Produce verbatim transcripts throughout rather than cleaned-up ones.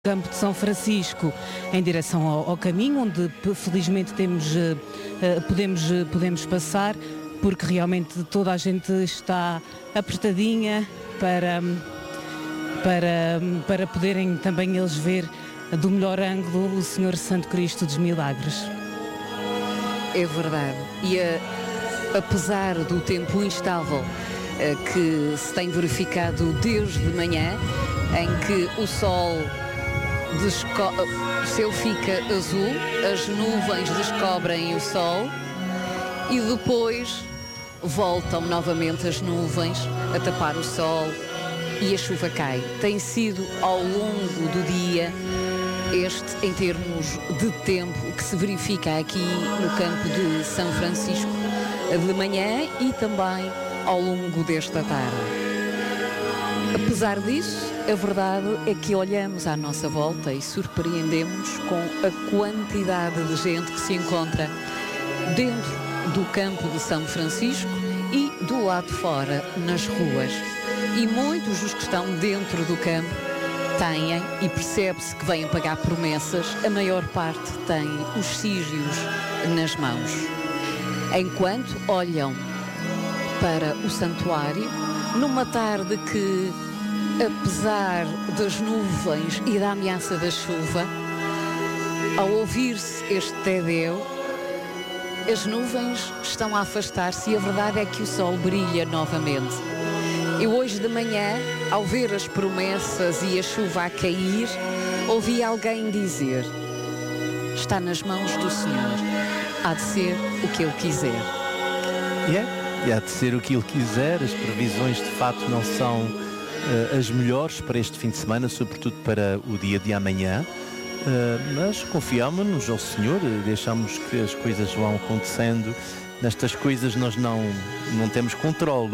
Campo de São Francisco em direção ao, ao caminho, onde felizmente temos, uh, uh, podemos, uh, podemos passar, porque realmente toda a gente está apertadinha para, para, para poderem também eles ver do melhor ângulo o Senhor Santo Cristo dos Milagres. É verdade. E a, apesar do tempo instável uh, que se tem verificado desde de manhã, em que o sol Desco... o céu fica azul, as nuvens descobrem o sol e depois voltam novamente as nuvens a tapar o sol e a chuva cai. Tem sido ao longo do dia este, em termos de tempo, que se verifica aqui no campo de São Francisco de manhã e também ao longo desta tarde. Apesar disso, a verdade é que olhamos à nossa volta e surpreendemos com a quantidade de gente que se encontra dentro do campo de São Francisco e do lado de fora, nas ruas. E muitos dos que estão dentro do campo têm, e percebe-se que vêm pagar promessas, a maior parte tem os cígios nas mãos. Enquanto olham para o santuário, numa tarde que, apesar das nuvens e da ameaça da chuva, ao ouvir-se este Tedeu, as nuvens estão a afastar-se e a verdade é que o sol brilha novamente. Eu hoje de manhã, ao ver as promessas e a chuva a cair, ouvi alguém dizer: está nas mãos do Senhor, há de ser o que Ele quiser. Yeah. E há de ser o que Ele quiser. As previsões de facto não são uh, as melhores para este fim de semana, sobretudo para o dia de amanhã, uh, mas confiamos-nos ao Senhor, deixamos que as coisas vão acontecendo. Nestas coisas nós não, não temos controlo,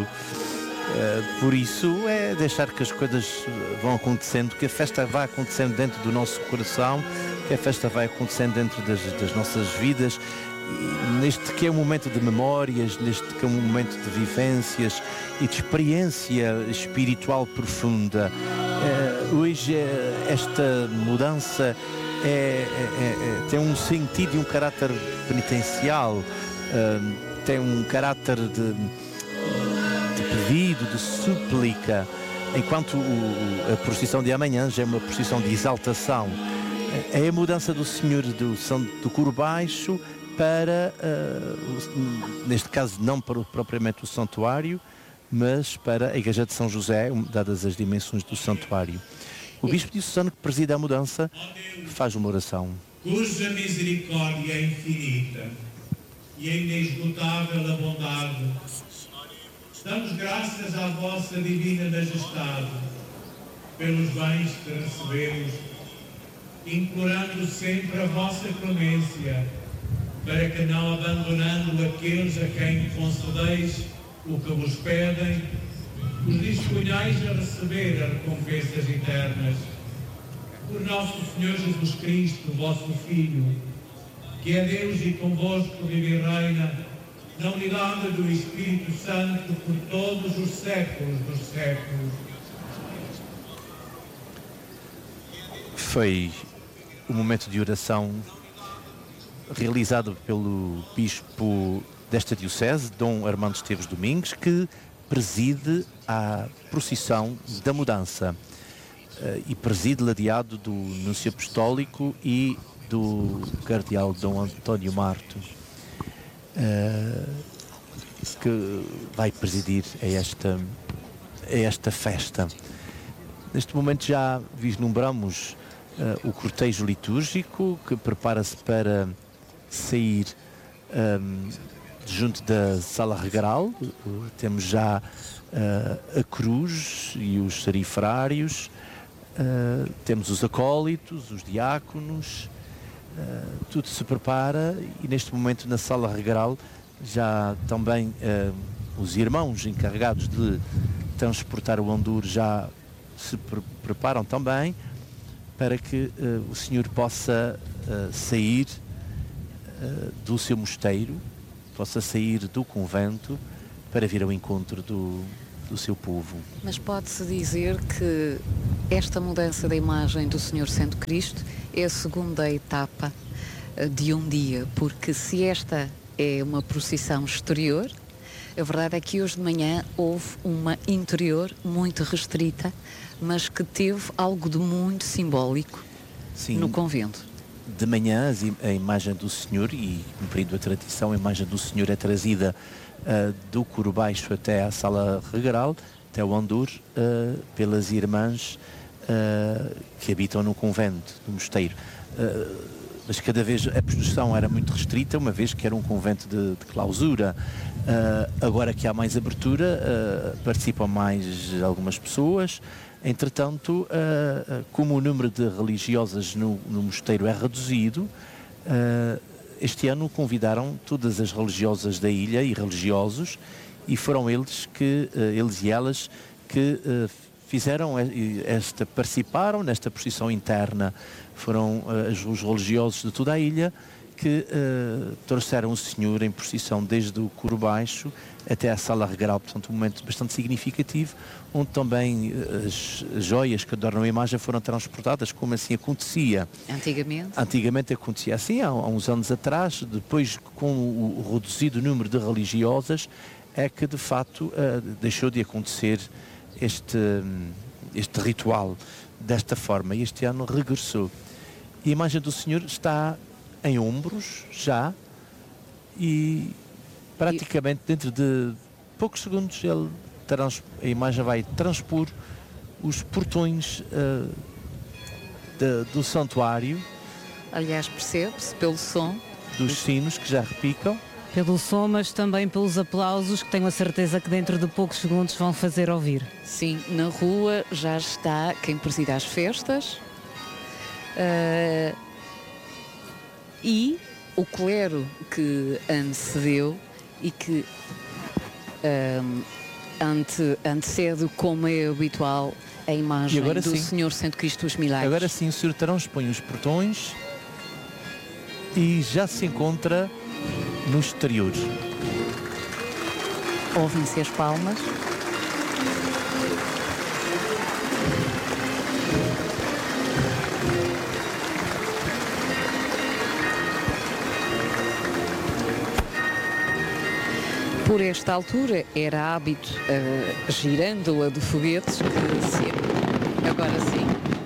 uh, por isso é deixar que as coisas vão acontecendo, que a festa vá acontecendo dentro do nosso coração, que a festa vai acontecendo dentro das, das nossas vidas, neste que é um momento de memórias, neste que é um momento de vivências e de experiência espiritual profunda. Uh, hoje uh, esta mudança é, é, é, tem um sentido e um caráter penitencial, uh, tem um caráter de, de pedido, de súplica, enquanto o, a procissão de amanhã já é uma procissão de exaltação. É a mudança do Senhor do, do coro baixo para, uh, neste caso não para, propriamente o santuário, mas para a Igreja de São José, dadas as dimensões do santuário. O Bispo Diocesano, que preside a mudança, faz uma oração. Cuja misericórdia é infinita e a inesgotável a bondade, damos graças à vossa divina majestade pelos bens que recebemos, implorando sempre a vossa clemência, para que, não abandonando aqueles a quem concedeis o que vos pedem, os disponhais a receber as recompensas eternas. Por nosso Senhor Jesus Cristo, vosso Filho, que é Deus e convosco vive e reina, na unidade do Espírito Santo, por todos os séculos dos séculos. Foi o momento de oração realizado pelo Bispo desta Diocese, Dom Armando Esteves Domingues, que preside a procissão da mudança uh, e preside ladeado do Núncio Apostólico e do Cardeal Dom António Marto, uh, que vai presidir a esta, a esta festa. Neste momento já vislumbramos uh, o cortejo litúrgico, que prepara-se para sair um, junto da sala regral. Uh, temos já uh, a cruz e os serifrários, uh, temos os acólitos, os diáconos, uh, tudo se prepara, e neste momento na sala regral já também uh, os irmãos encarregados de transportar o andur já se pre- preparam também para que uh, o Senhor possa uh, sair Uh, do seu mosteiro, possa sair do convento para vir ao encontro do, do seu povo. Mas pode-se dizer que esta mudança da imagem do Senhor Santo Cristo é a segunda etapa uh, de um dia, porque se esta é uma procissão exterior, a verdade é que hoje de manhã houve uma interior muito restrita, mas que teve algo de muito simbólico. Sim, no convento. De manhã a imagem do Senhor, e cumprindo a tradição, a imagem do Senhor é trazida uh, do coro baixo até à sala regral, até o andor, uh, pelas irmãs uh, que habitam no convento, no mosteiro. Uh, mas cada vez a procissão era muito restrita, uma vez que era um convento de, de clausura. Uh, agora que há mais abertura, uh, participam mais algumas pessoas. Entretanto, uh, uh, como o número de religiosas no, no mosteiro é reduzido, uh, este ano convidaram todas as religiosas da ilha e religiosos, e foram eles, que, uh, eles e elas que uh, fizeram esta, participaram nesta procissão interna. Foram uh, os religiosos de toda a ilha que uh, trouxeram o Senhor em procissão desde o coro baixo até à sala regral, portanto um momento bastante significativo, onde também uh, as joias que adornam a imagem foram transportadas, como assim acontecia. Antigamente? Antigamente acontecia assim, há, há uns anos atrás, depois com o, o reduzido número de religiosas, é que de facto uh, deixou de acontecer este, este ritual desta forma, e este ano regressou. E a imagem do Senhor está em ombros já, e praticamente dentro de poucos segundos ele trans, a imagem vai transpor os portões uh, de, do santuário. Aliás, percebe-se pelo som dos sinos que já repicam. Pelo som, mas também pelos aplausos que tenho a certeza que dentro de poucos segundos vão fazer ouvir. Sim, na rua já está quem presida as festas. Uh, e o clero que antecedeu e que um, ante, antecede, como é habitual, a imagem do sim, Senhor Santo Cristo dos Milagres. Agora sim, o Senhor transpõe os portões e já se encontra no exterior. Ouvem-se as palmas. Por esta altura era hábito, uh, girando-a de foguetes, que se... agora sim